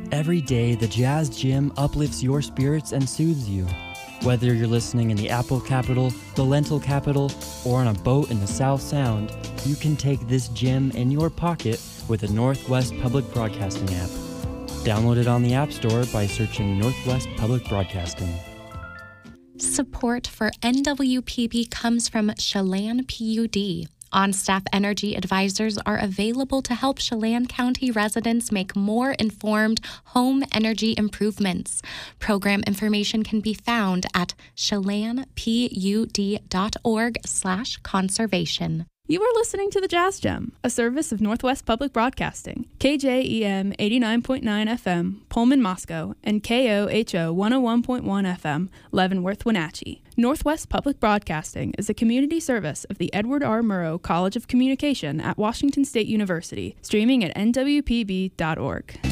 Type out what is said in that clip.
Every day, the Jazz Gym uplifts your spirits and soothes you. Whether you're listening in the Apple capital, the Lentil capital, or on a boat in the South Sound, you can take this gym in your pocket with the Northwest Public Broadcasting app. Download it on the App Store by searching Northwest Public Broadcasting. Support for NWPB comes from Chelan PUD. On-staff energy advisors are available to help Chelan County residents make more informed home energy improvements. Program information can be found at chelanpud.org/conservation. You are listening to the Jazz Gem, a service of Northwest Public Broadcasting, KJEM 89.9 FM, Pullman, Moscow, and KOHO 101.1 FM, Leavenworth, Wenatchee. Northwest Public Broadcasting is a community service of the Edward R. Murrow College of Communication at Washington State University, streaming at nwpb.org.